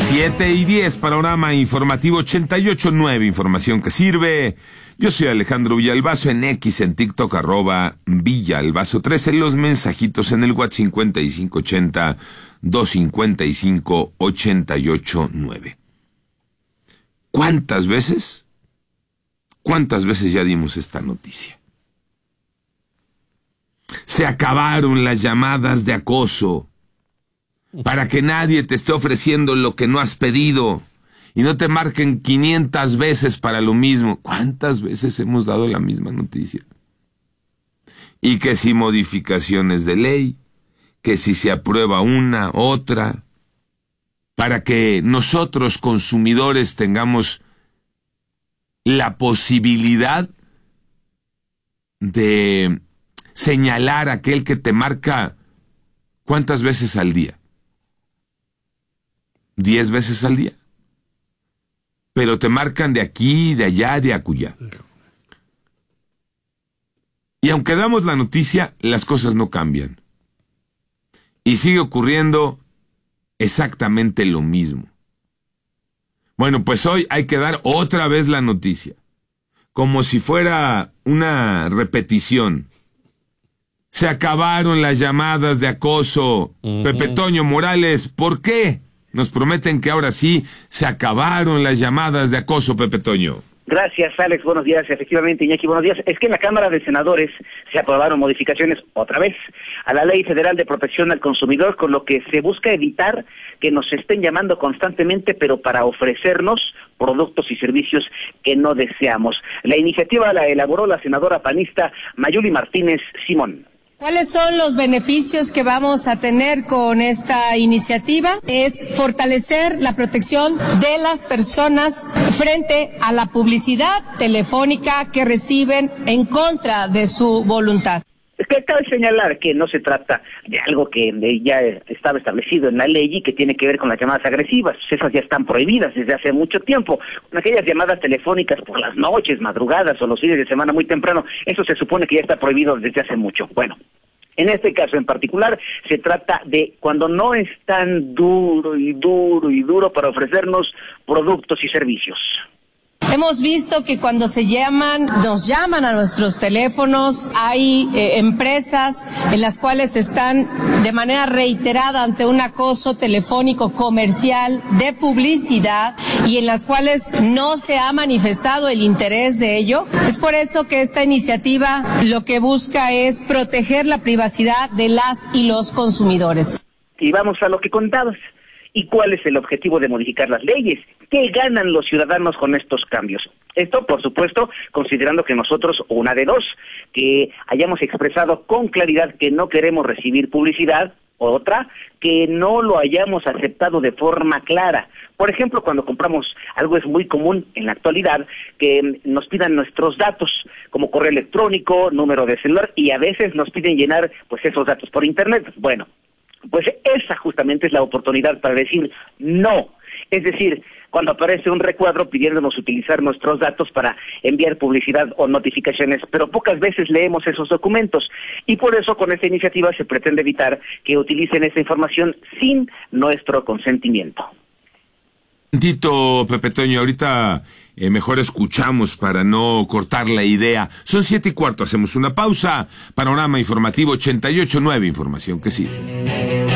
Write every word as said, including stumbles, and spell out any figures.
siete y diez, panorama informativo ochenta y ocho punto nueve, información que sirve. Yo soy Alejandro Villalbazo, en X, en TikTok, arroba Villalbazo trece, los mensajitos en el WhatsApp cincuenta y cinco ochenta, doscientos cincuenta y cinco, ochenta y ocho nueve. ¿Cuántas veces? ¿Cuántas veces ya dimos esta noticia? Se acabaron las llamadas de acoso para que nadie te esté ofreciendo lo que no has pedido y no te marquen quinientas veces para lo mismo. ¿Cuántas veces hemos dado la misma noticia? Y que si modificaciones de ley, que si se aprueba una, otra, para que nosotros consumidores tengamos la posibilidad de señalar a aquel que te marca ¿cuántas veces al día? ¿Diez veces al día? Pero te marcan de aquí, de allá, de acullá. Y aunque damos la noticia, las cosas no cambian. Y sigue ocurriendo exactamente lo mismo. Bueno, pues hoy hay que dar otra vez la noticia, como si fuera una repetición. Se acabaron las llamadas de acoso. Uh-huh. Pepe Toño Morales, ¿por qué? Nos prometen que ahora sí se acabaron las llamadas de acoso, Pepe Toño. Gracias, Alex. Buenos días. Efectivamente, Iñaki, buenos días. Es que en la Cámara de Senadores se aprobaron modificaciones, otra vez, a la Ley Federal de Protección al Consumidor, con lo que se busca evitar que nos estén llamando constantemente, pero para ofrecernos productos y servicios que no deseamos. La iniciativa la elaboró la senadora panista Mayuli Martínez Simón. ¿Cuáles son los beneficios que vamos a tener con esta iniciativa? Es fortalecer la protección de las personas frente a la publicidad telefónica que reciben en contra de su voluntad. Es que cabe señalar que no se trata de algo que ya estaba establecido en la ley y que tiene que ver con las llamadas agresivas. Esas ya están prohibidas desde hace mucho tiempo. Con aquellas llamadas telefónicas por las noches, madrugadas o los fines de semana muy temprano, eso se supone que ya está prohibido desde hace mucho. Bueno, en este caso en particular se trata de cuando no es tan duro y duro y duro para ofrecernos productos y servicios. Hemos visto que cuando se llaman, nos llaman a nuestros teléfonos, hay eh, empresas en las cuales están de manera reiterada ante un acoso telefónico comercial de publicidad y en las cuales no se ha manifestado el interés de ello. Es por eso que esta iniciativa lo que busca es proteger la privacidad de las y los consumidores. Y vamos a lo que contabas. ¿Y cuál es el objetivo de modificar las leyes? ¿Qué ganan los ciudadanos con estos cambios? Esto, por supuesto, considerando que nosotros, una de dos, que hayamos expresado con claridad que no queremos recibir publicidad, otra, que no lo hayamos aceptado de forma clara. Por ejemplo, cuando compramos algo es muy común en la actualidad que nos pidan nuestros datos, como correo electrónico, número de celular, y a veces nos piden llenar pues esos datos por internet. Bueno, pues esa justamente es la oportunidad para decir no. Es decir, cuando aparece un recuadro pidiéndonos utilizar nuestros datos para enviar publicidad o notificaciones, pero pocas veces leemos esos documentos. Y por eso con esta iniciativa se pretende evitar que utilicen esa información sin nuestro consentimiento. Tito, Pepe Toño, ahorita eh, mejor escuchamos para no cortar la idea. Son siete y cuarto, hacemos una pausa. Panorama informativo ochenta y ocho punto nueve, información que sirve.